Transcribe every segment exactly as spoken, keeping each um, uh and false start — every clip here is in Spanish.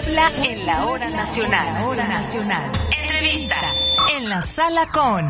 Puebla en la hora nacional. La hora nacional. Entrevista en la sala con...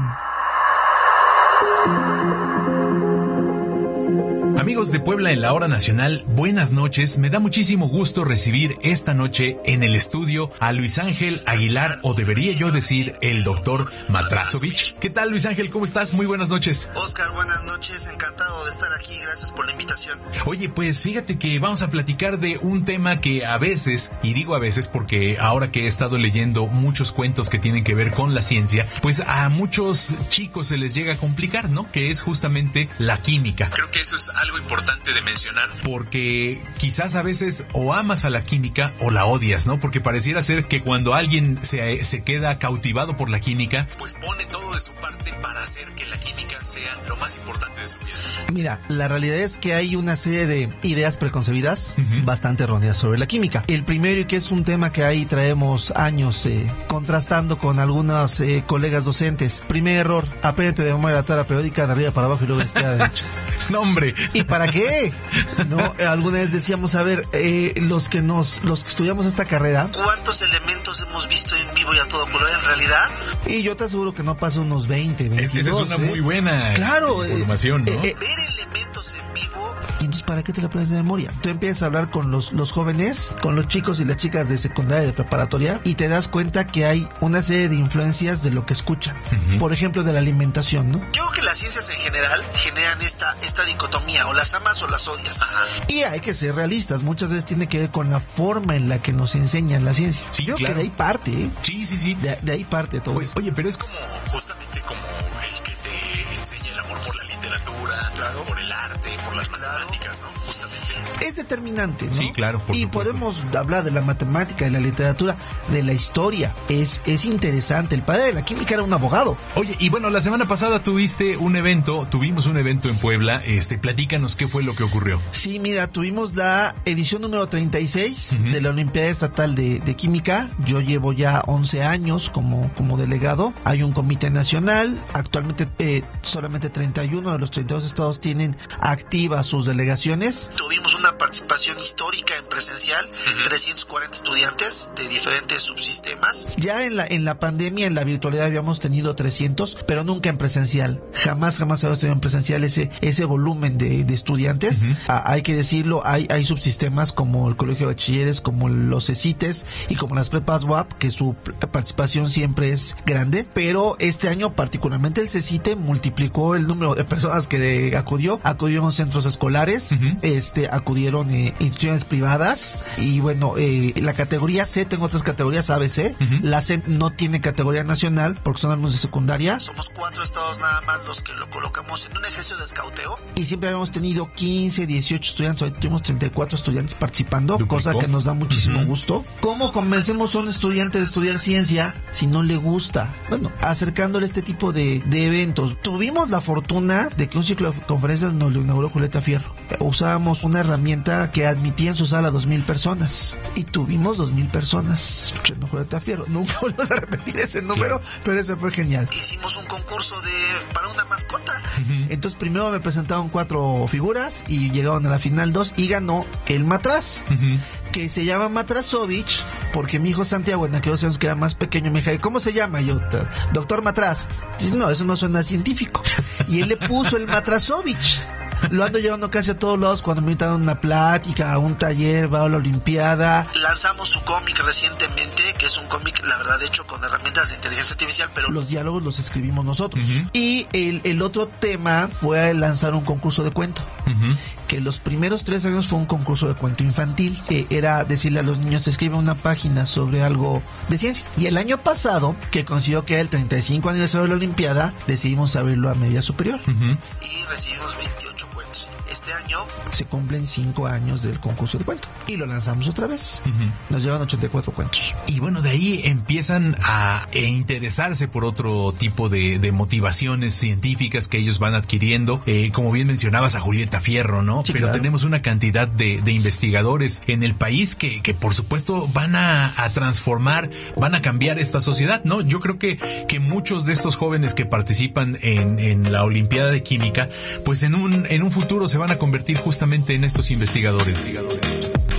Amigos de Puebla en la hora nacional, buenas noches. Me da muchísimo gusto recibir esta noche en el estudio a Luis Ángel Aguilar, o debería yo decir el doctor Matrazovich. ¿Qué tal, Luis Ángel? ¿Cómo estás? Muy buenas noches. Oscar, buenas noches. Encantado de estar aquí. Gracias por la invitación. Oye, pues fíjate que vamos a platicar de un tema que a veces, y digo a veces porque ahora que he estado leyendo muchos cuentos que tienen que ver con la ciencia, pues a muchos chicos se les llega a complicar, ¿no? Que es justamente la química. Creo que eso es algo importante de mencionar, porque quizás a veces o amas a la química o la odias, ¿no? Porque pareciera ser que cuando alguien se, se queda cautivado por la química, pues pone todo de su parte para hacer que la química sea lo más importante de su vida. Mira, la realidad es que hay una serie de ideas preconcebidas uh-huh. bastante erróneas sobre la química. El primero, y que es un tema que ahí traemos años eh, contrastando con algunos eh, colegas docentes. Primer error, aprende de memoria la tabla periódica de arriba para abajo y luego de izquierda a derecha. No, hombre. ¿Y para qué? No, alguna vez decíamos, a ver, eh, los que nos, los que estudiamos esta carrera, ¿cuántos elementos hemos visto en vivo y a todo color en realidad? Y yo te aseguro que no pasa unos veinte, veintidós. Esa es una ¿eh? muy buena claro, información, eh, ¿no? Eh, eh, Ver elementos en vivo. ¿Y entonces para qué te la aprendes de memoria? Tú empiezas a hablar con los, los jóvenes, con los chicos y las chicas de secundaria y de preparatoria, y te das cuenta que hay una serie de influencias de lo que escuchan. Uh-huh. Por ejemplo, de la alimentación, ¿no? Yo creo que las ciencias en general generan esta, esta dicotomía, o las amas o las odias. Ajá. Y hay que ser realistas, muchas veces tiene que ver con la forma en la que nos enseñan la ciencia. Sí, yo creo claro. que de ahí parte, ¿eh? Sí, sí, sí. De, de ahí parte todo pues, esto. Oye, pero es como, justamente como el que te enseña el amor por la literatura, claro. por el arte, por las matemáticas, ¿no? Justamente. Es determinante, ¿no? Sí, claro, por Y supuesto. podemos hablar de la matemática, de la literatura, de la historia. Es, es interesante. El padre de la química era un abogado. Oye, y bueno, la semana pasada tuviste un evento, tuvimos un evento en Puebla. Este, platícanos qué fue lo que ocurrió. Sí, mira, tuvimos la edición número treinta y seis uh-huh. de la Olimpiada Estatal de, de Química. Yo llevo ya once años como, como delegado. Hay un comité nacional. Actualmente eh, solamente treinta y uno de los treinta y dos estados tienen activas sus delegaciones. Tuvimos una participación histórica en presencial, uh-huh. trescientos cuarenta estudiantes de diferentes subsistemas. Ya en la en la pandemia, en la virtualidad habíamos tenido trescientos, pero nunca en presencial. Jamás, jamás habíamos tenido en presencial ese ese volumen de, de estudiantes. Uh-huh. Ah, hay que decirlo, hay hay subsistemas como el Colegio de Bachilleres, como los CECITES y como las prepas U A P, que su participación siempre es grande, pero este año particularmente el CECITE multiplicó el número de personas que de, acudió, acudieron centros escolares, uh-huh. este acudieron eh, instituciones privadas, y bueno, eh, la categoría C, tengo otras categorías A, B, C, uh-huh. la C no tiene categoría nacional porque son alumnos de secundaria. Somos cuatro estados nada más los que lo colocamos en un ejercicio de escauteo. Y siempre habíamos tenido quince, dieciocho estudiantes, hoy tuvimos treinta y cuatro estudiantes participando, ¿Duplicó? Cosa que nos da muchísimo uh-huh. gusto. ¿Cómo convencemos a un estudiante de estudiar ciencia si no le gusta? Bueno, acercándole este tipo de, de eventos. Tuvimos la fortuna de que un ciclo de conferencias nos lo inauguró Julieta Fierro. Usábamos una herramienta que admitía en su sala dos mil personas, y tuvimos dos mil personas escuchando Julieta Fierro. Nunca volvemos a repetir ese número, claro. pero eso fue genial. Hicimos un concurso de para una mascota. Uh-huh. Entonces primero me presentaron cuatro figuras y llegaron a la final dos y ganó el Matraz. Uh-huh. Que se llama Matrazovich, porque mi hijo Santiago, en aquellos años que era más pequeño, me dijo, ¿cómo se llama? Y yo, doctor Matraz. Dice, no, eso no suena científico. Y él le puso el Matrazovich. Lo ando llevando casi a todos lados cuando me invitaron a una plática, a un taller, va a la Olimpiada. Lanzamos su cómic recientemente, que es un cómic, la verdad, hecho con herramientas de inteligencia artificial, pero los diálogos los escribimos nosotros. Uh-huh. Y el, el otro tema fue lanzar un concurso de cuento. Uh-huh. Que los primeros tres años fue un concurso de cuento infantil, que era decirle a los niños, escribe una página sobre algo de ciencia. Y el año pasado, que coincidió que era el treinta y cinco aniversario de la Olimpiada, decidimos abrirlo a media superior. Uh-huh. Y recibimos veintiocho cuentos. Este año se cumplen cinco años del concurso de cuento y lo lanzamos otra vez. Uh-huh. Nos llevan ochenta y cuatro cuentos. Y bueno, de ahí empiezan a e interesarse por otro tipo de, de motivaciones científicas que ellos van adquiriendo. Eh, como bien mencionabas a Julieta Fierro, ¿no? Sí, Pero claro. tenemos una cantidad de, de investigadores en el país que, que por supuesto van a, a transformar, van a cambiar esta sociedad, ¿no? Yo creo que, que muchos de estos jóvenes que participan en, en la Olimpiada de Química, pues en un, en un futuro se van a convertir justamente en estos investigadores.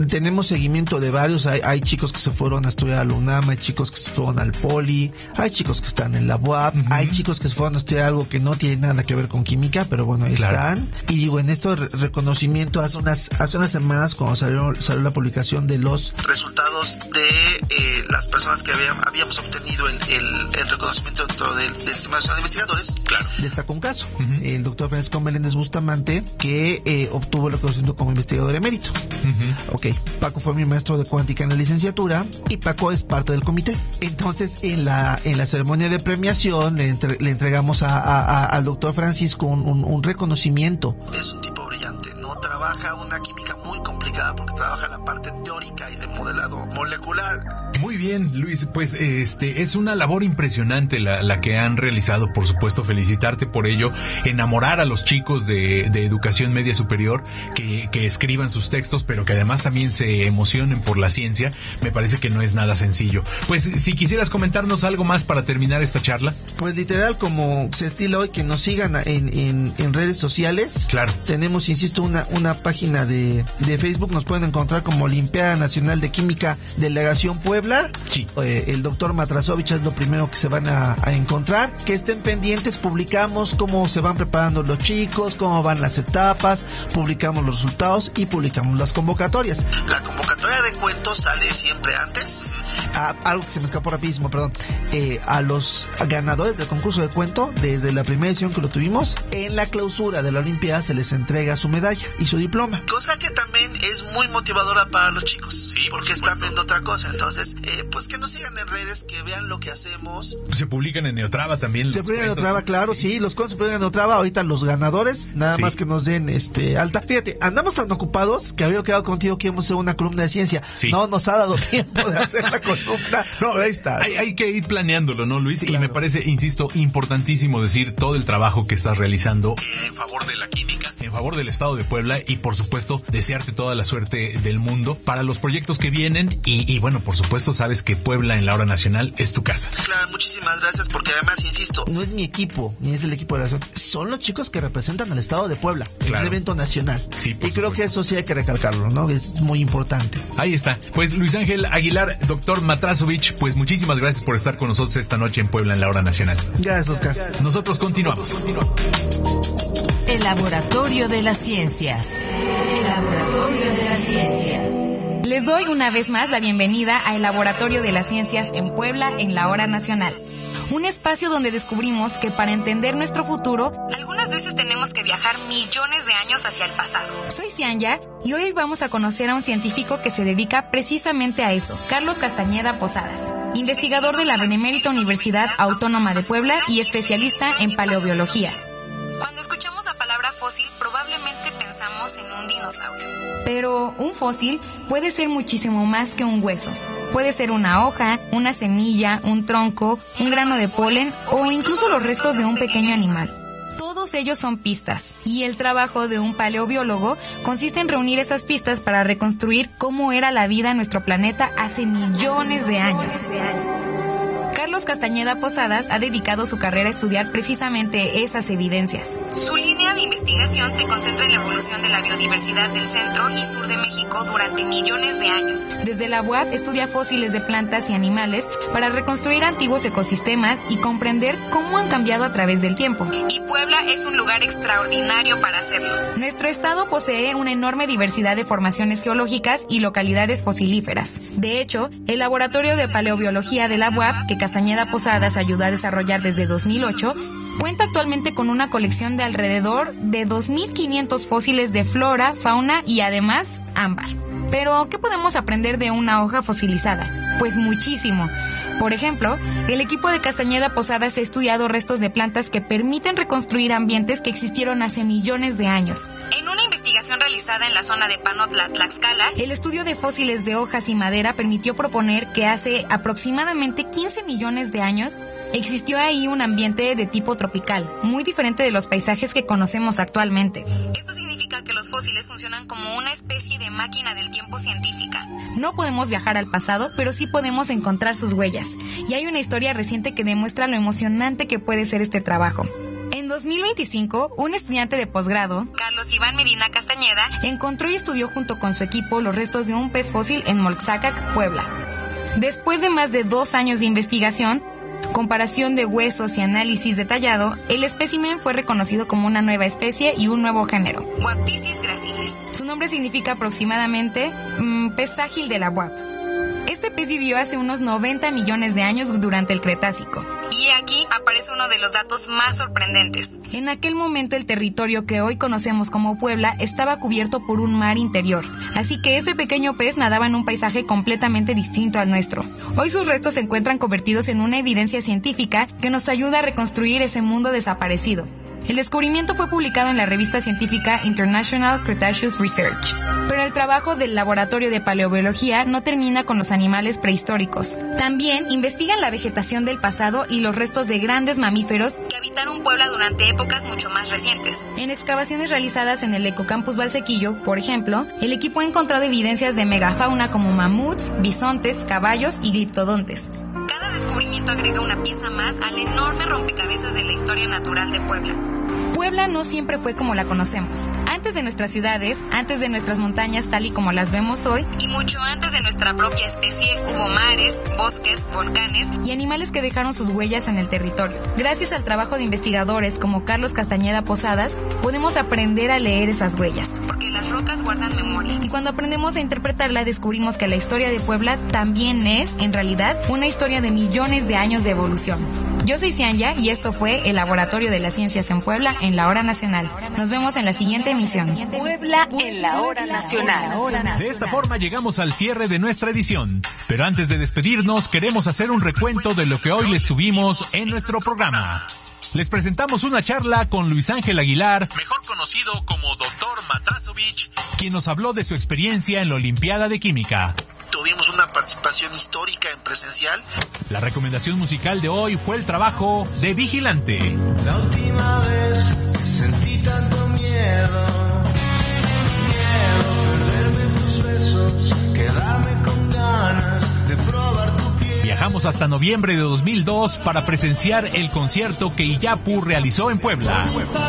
tenemos seguimiento de varios. Hay, hay chicos que se fueron a estudiar a la UNAM, hay chicos que se fueron al Poli, hay chicos que están en la U A P, uh-huh. hay chicos que se fueron a estudiar algo que no tiene nada que ver con química, pero bueno, ahí claro. están. Y digo, en este re- reconocimiento, hace unas hace unas semanas, cuando salió, salió la publicación de los resultados de eh, las personas que habían, habíamos obtenido el, el, el reconocimiento dentro del, del Sistema Nacional de Investigadores, claro. destacó un caso, uh-huh. el doctor Francisco Meléndez Bustamante, que eh, obtuvo el reconocimiento como investigador emérito. Uh-huh. Ok, Paco fue mi maestro de cuántica en la licenciatura y Paco es parte del comité. Entonces, en la en la ceremonia de premiación le, entre, le entregamos a, a, a, al doctor Francisco un, un, un reconocimiento. Es un tipo brillante, no trabaja una química muy complicada porque trabaja la parte teórica y de modelado molecular. Muy bien, Luis, pues este es una labor impresionante la, la que han realizado, por supuesto, felicitarte por ello, enamorar a los chicos de, de educación media superior que, que escriban sus textos, pero que además también se emocionen por la ciencia, me parece que no es nada sencillo. Pues si quisieras comentarnos algo más para terminar esta charla. Pues literal, como se estila hoy, que nos sigan en, en, en redes sociales. Claro. Tenemos, insisto, una, una página de, de Facebook, nos pueden encontrar como Olimpiada Nacional de Química Delegación Puebla. Sí. Eh, el doctor Matrasovich es lo primero que se van a, a encontrar. Que estén pendientes, publicamos cómo se van preparando los chicos, cómo van las etapas, publicamos los resultados y publicamos las convocatorias. La convocatoria de cuentos sale siempre antes. Ah, algo que se me escapó rapidísimo, perdón. Eh, a los ganadores del concurso de cuento, desde la primera edición que lo tuvimos, en la clausura de la Olimpiada se les entrega su medalla y su diploma. Cosa que también es muy motivadora para los chicos. Sí, porque están viendo otra cosa. Entonces, eh, pues que nos sigan en redes, que vean lo que hacemos. Se publican en Neotrava también. Se publican en Neotrava, claro, sí. sí, los cuentos se publican en Neotrava. Ahorita los ganadores, nada sí. más que nos den este alta. Fíjate, andamos tan ocupados que había quedado contigo que íbamos a hacer una columna de ciencia. Sí. No nos ha dado tiempo de hacer la columna. No, ahí está. Hay, hay que ir planeándolo, ¿no, Luis? Claro. Y me parece, insisto, importantísimo decir todo el trabajo que estás realizando en favor de la química, en favor del Estado de Puebla y, por supuesto, desearte toda la suerte del mundo para los proyectos que vienen y, y bueno, por supuesto, sabes que Puebla en la hora nacional es tu casa. Claro, muchísimas gracias porque además, insisto, no es mi equipo, ni es el equipo de la nación, son los chicos que representan al Estado de Puebla, claro. en un evento nacional. Sí, y creo supuesto. que eso sí hay que recalcarlo, ¿no? Es muy importante. Ahí está. Pues Luis Ángel Aguilar, doctor Matrasovich, pues muchísimas gracias por estar con nosotros esta noche en Puebla en la hora nacional. Gracias, Oscar. Nosotros continuamos. El Laboratorio de las Ciencias. El Laboratorio de las Ciencias. Les doy una vez más la bienvenida al Laboratorio de las Ciencias en Puebla en la hora nacional. Un espacio donde descubrimos que para entender nuestro futuro, algunas veces tenemos que viajar millones de años hacia el pasado. Soy Cianya y hoy vamos a conocer a un científico que se dedica precisamente a eso, Carlos Castañeda Posadas, investigador de la Benemérita Universidad Autónoma de Puebla y especialista en paleobiología. Cuando escuchamos la palabra fósil, probablemente pensamos en un dinosaurio. Pero un fósil puede ser muchísimo más que un hueso. Puede ser una hoja, una semilla, un tronco, un grano de polen o incluso los restos de un pequeño animal. Todos ellos son pistas, y el trabajo de un paleobiólogo consiste en reunir esas pistas para reconstruir cómo era la vida en nuestro planeta hace millones de años. Carlos Castañeda Posadas ha dedicado su carrera a estudiar precisamente esas evidencias. Su línea de investigación se concentra en la evolución de la biodiversidad del centro y sur de México durante millones de años. Desde la U A P estudia fósiles de plantas y animales para reconstruir antiguos ecosistemas y comprender cómo han cambiado a través del tiempo. Y Puebla es un lugar extraordinario para hacerlo. Nuestro estado posee una enorme diversidad de formaciones geológicas y localidades fosilíferas. De hecho, el Laboratorio de Paleobiología de la U A P, que Castañeda Posadas ayudó a desarrollar desde dos mil ocho, cuenta actualmente con una colección de alrededor de dos mil quinientos fósiles de flora, fauna y además ámbar. Pero, ¿qué podemos aprender de una hoja fosilizada? Pues muchísimo. Por ejemplo, el equipo de Castañeda Posadas ha estudiado restos de plantas que permiten reconstruir ambientes que existieron hace millones de años. En una investigación realizada en la zona de Panotla, Tlaxcala, el estudio de fósiles de hojas y madera permitió proponer que hace aproximadamente quince millones de años existió ahí un ambiente de tipo tropical, muy diferente de los paisajes que conocemos actualmente. Esto significa que los fósiles funcionan como una especie de máquina del tiempo científica. No podemos viajar al pasado, pero sí podemos encontrar sus huellas. Y hay una historia reciente que demuestra lo emocionante que puede ser este trabajo. En dos mil veinticinco, un estudiante de posgrado, Carlos Iván Medina Castañeda, encontró y estudió junto con su equipo los restos de un pez fósil en Molxacac, Puebla. Después de más de dos años de investigación, comparación de huesos y análisis detallado, el espécimen fue reconocido como una nueva especie y un nuevo género, Uaptisis gracilis. Su nombre significa aproximadamente mmm, pez ágil de la U A P. Este pez vivió hace unos noventa millones de años durante el Cretácico. Y aquí aparece uno de los datos más sorprendentes. En aquel momento el territorio que hoy conocemos como Puebla estaba cubierto por un mar interior, así que ese pequeño pez nadaba en un paisaje completamente distinto al nuestro. Hoy sus restos se encuentran convertidos en una evidencia científica que nos ayuda a reconstruir ese mundo desaparecido. El descubrimiento fue publicado en la revista científica International Cretaceous Research. Pero el trabajo del Laboratorio de Paleobiología no termina con los animales prehistóricos. También investigan la vegetación del pasado y los restos de grandes mamíferos que habitaron Puebla durante épocas mucho más recientes. En excavaciones realizadas en el Ecocampus Valsequillo, por ejemplo, el equipo ha encontrado evidencias de megafauna como mamuts, bisontes, caballos y gliptodontes. Cada descubrimiento agrega una pieza más al enorme rompecabezas de la historia natural de Puebla. Puebla no siempre fue como la conocemos. Antes de nuestras ciudades, antes de nuestras montañas tal y como las vemos hoy, y mucho antes de nuestra propia especie, hubo mares, bosques, volcanes y animales que dejaron sus huellas en el territorio. Gracias al trabajo de investigadores como Carlos Castañeda Posadas, podemos aprender a leer esas huellas, porque las rocas guardan memoria. Y cuando aprendemos a interpretarla, descubrimos que la historia de Puebla también es, en realidad, una historia de millones de años de evolución. Yo soy Cianya y esto fue el Laboratorio de las Ciencias en Puebla en la Hora Nacional. Nos vemos en la siguiente emisión. Puebla en la Hora Nacional. De esta forma llegamos al cierre de nuestra edición. Pero antes de despedirnos, queremos hacer un recuento de lo que hoy les tuvimos en nuestro programa. Les presentamos una charla con Luis Ángel Aguilar, mejor conocido como doctor Matrasovich, quien nos habló de su experiencia en la Olimpiada de Química. Tuvimos una participación histórica en presencial. La recomendación musical de hoy fue el trabajo de Vigilante. La última vez que sentí tanto miedo, miedo, perderme tus besos, quedarme con ganas de probar tu piel. Viajamos hasta noviembre de dos mil dos para presenciar el concierto que Iyapu realizó en Puebla.